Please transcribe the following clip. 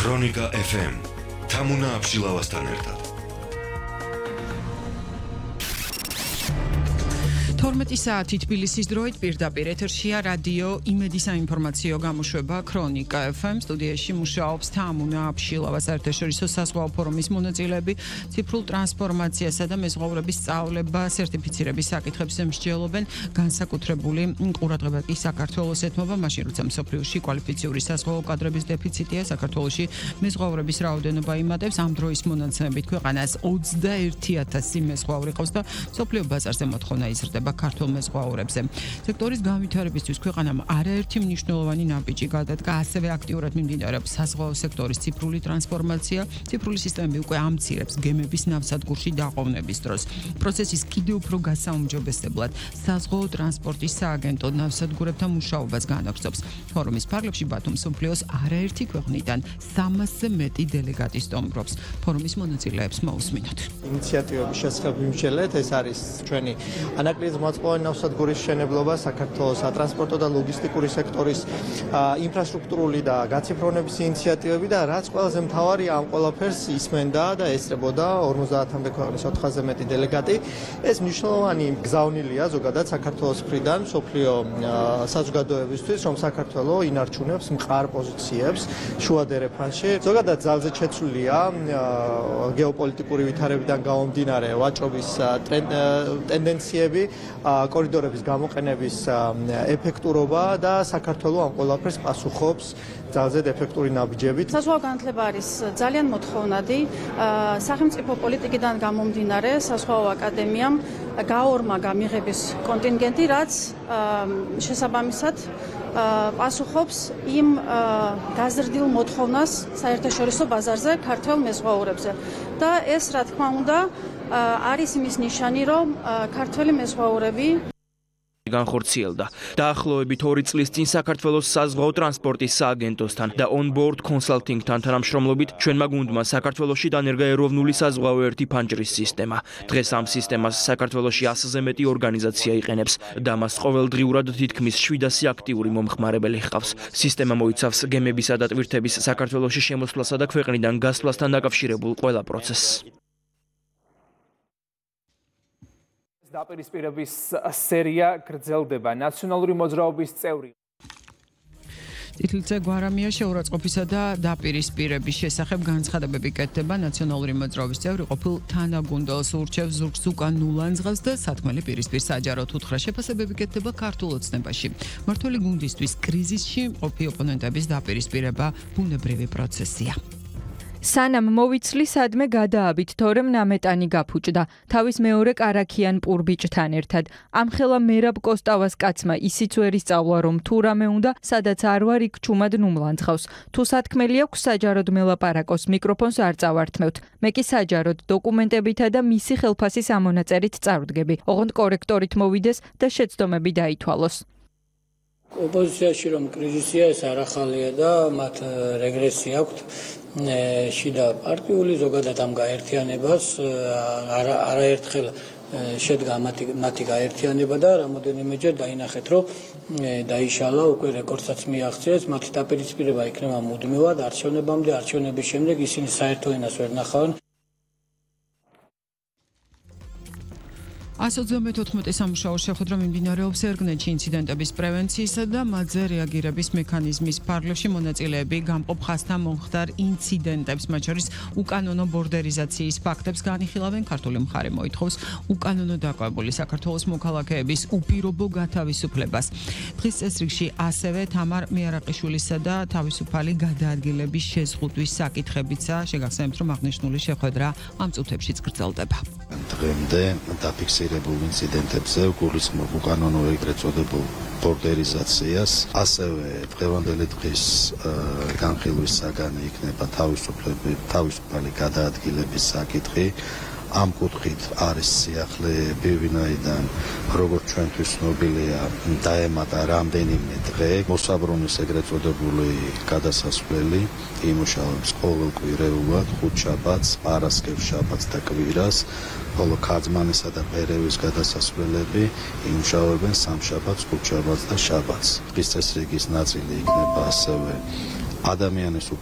ქრონიკა FM თამუნა აბშილავასთან ერთად 12 საათი თბილისის დროით პირდაპირ ეთერშია რადიო იმედის საინფორმაციო გამოშვება ქრონიკა FM სტუდიაში მუშაობს თამუნა აბშილავა საერთაშორისო საზღვაო ფორუმის მონაწილეები ციფრულ ტრანსფორმაციასა და მეზღვაურების სწავლება სერტიფიცირების საკითხებს ემსჯელობენ განსაკუთრებული ყურადღება კი საქართველოს ეთმობა მაშინ როცა მსოფლიოში კვალიფიციური საზღვაო კადრების დეფიციტია საქართველოში მეზღვაურების რაოდენობა იმატებს ამ დროის მონაცემებით ქვეყანას 21,000 მეზღვაური ყავს და მსოფლიო ბაზარზე მოთხოვნა იზრდება ქართულ მეზღვაურებზე. სექტორის განვითარებისთვის ქვეყანამ არაერთი მნიშვნელოვანი ნაბიჯი გადადგა, ასევე აქტიურად მიმდინარეობს საზღვაო სექტორის ციფრული ტრანსფორმაცია. ციფრული სისტემები უკვე ამცირებს გემების ნავსადგურში დაყოვნების დროს. პროცესის კიდევ უფრო გასაუმჯობესებლად საზღვაო ტრანსპორტის სააგენტო ნავსადგურებთან მუშაობას განაგრძობს. ფორუმის ფარგლებში ბათუმ მსოფლიოს არაერთი ქვეყნიდან 300-ზე მეტი დელეგატი სტუმრობს. ფორუმის მონაწილეებს მოусმინოთ. ინიციატივების შესახებ ვიმსჯელეთ, ეს არის ჩვენი ანაკლიის მოწყობილ ნავსადგურის მშენებლობა, საქართველოს სატრანსპორტო და ლოგისტიკური სექტორის ინფრასტრუქტურული და გაციფრონების ინიციატივები და რაც ყველაზე მთავარია ამ ყველაფერს ისმენდა და ესწრებოდა 50-მდე ქვეყნის 400-ზე მეტი დელეგატი. ეს მნიშვნელოვანი გზავნილია ზოგადად საქართველოს მხრიდან მსოფლიო საზოგადოებისთვის, რომ საქართველო ინარჩუნებს მყარ პოზიციებს შუა დერეფანში. ზოგადად ძალზე შეცვლილია გეოპოლიტიკური ვითარებიდან გამომდინარე ვაჭრობის ტენდენციები, კორიდორების გამოყენების ეფექტურობა და საქართველო ამ ყველაფერს პასუხობს ძალზედ ეფექტური ნაბიჯებით. საზღვაო განათლება არის ძალიან მოთხოვნადი. სახელმწიფო პოლიტიკიდან გამომდინარე საზღვაო აკადემიამ გაორმაგა მიღების კონტინგენტი, რაც შესაბამისად პასუხობს იმ გაზრდილ მოთხოვნას საერთაშორისო ბაზარზე ქართველ მეზღვაურებზე. და ეს რა თქმა უნდა არის იმის ნიშანი, რომ ქართველი მეზღვაურები განხორციელდა. დაახლოებით 2 წლის წინ საქართველოს საზღვაო ტრანსპორტის სააგენტოსთან და on-board consulting-თან თანამშრომლობით ჩვენმა გუნდმა საქართველოში დანერგა ეროვნული საზღვაო ერთი ფანჯრის სისტემა. დღეს ამ სისტემას საქართველოში 100-ზე მეტი ორგანიზაცია იყენებს და მას ყოველდღიურად თითქმის 700 აქტიური მომხმარებელი ჰყავს. სისტემა მოიცავს გემებისა და ტვირთების საქართველოში შემოსვლასა და ქვეყნიდან გასვლასთან დაკავშირებულ ყველა პროცესს. დაპირისპირების სერია გრძელდება. ნაციონალური მოძრაობის წევრი თითლიცე გვარამია შეურაცხყოფისა და დაპირისპირების შესახებ განცხადებები კეთდება. ნაციონალური მოძრაობის წევრი ყოფილ თანაგუნდელს ურჩევს ზურგს უკან ნულანძღავს და სათქმელი პირისპირ საჯაროდ უთხრა. შეფასებები კეთდება ქართულ ოცნებაში. მმართველი გუნდისთვის კრიზისში მყოფი ოპონენტების დაპირისპირება ბუნებრივი პროცესია. სანამ მოვიცლი სადმე გადააბით, თორემ ნამეტანი გაფუჭდა. თავის მეორე კარაქიან პურბიჭთან ერთად. ამხელა მერაბ კოსტავას კაცმა ისიც ვერ ისწავლა, რომ თუ რამე უნდა, სადაც არ ვარ, იქ ჩუმად ნუმლანძღავს. თუ სათქმელი აქვს საჯაროდ მელაპარაკოს, მიკროფონს არ წავართმევთ. მე კი საჯაროდ დოკუმენტებითა და მისი ხელფასის ამონაწერით წარვდგები. ოღონდ კორექტორით მოვიდეს და შეცდომები დაითვალოს. ოპოზიციაში რომ კრიზისია, ეს არ ახალია და მათ რეგრესია აქვთ. შიდა პარტიული ზოგადად ამ გაერთიანებას არაერთხელ შედგა მათი გაერთიანება და რამოდენიმეჯერ დაინახეთ, რომ დაიშალა, უკვე რეკორდსაც მიაღწიეს. მათი დაპირისპირება იქნება მუდმივად არჩევნებამდე, არჩევნების შემდეგ ისინი საერთო ენას ვერ ნახავენ. 124 სამუშაო შეხვედრა მიმდინარეობს ერგნეთში ინციდენტების პრევენციისა და მათზე რეაგირების მექანიზმის ფარგლებში. მონაწილეები გამყოფ ხაზთან მომხდარ ინციდენტებს, მათ შორის უკანონო ბორდერიზაციის ფაქტებს განიხილავენ. ქართული მხარე მოითხოვს უკანონო დაკვებული საქართველოს მოქალაქეების უპირობო გათავისუფლებას. დღის წესრიგში ასევე თამარ მეარაყიშვილისა და თავისუფალი გადაადგილების შეზღუდვის საკითხებიცა. შეგახსენებთ, რომ აღნიშნული შეხვედრა ამ წუთებშიც გრძელდება. დღემდე დაფიქსირებულ ინციდენტებზე გულისხმობ უკანონო ეგრეთ წოდებულ ბორდერიზაციას, ასევე დღევანდელი დღის განხილვის საგანი იქნება თავისუფალი გადაადგილების საკითხი. ამ კუთხით არის სიახლეები, ვინაიდან როგორც ჩვენთვის ცნობილია, დაემატა რამდენიმე დღე მოსაბრუნის ეგრეთ წოდებული გადასასვლელი იმუშავებს ყოველკვირეულად, ხუთშაბათს, პარასკევს, შაბათს და კვირას, ხოლო ქარწმანისა და პერევის გადასასვლელები იმუშავებენ სამშაბათს, ხუთშაბათს და შაბათს. დღის წესრიგის ნაწილი იქნება ასევე ადამიანის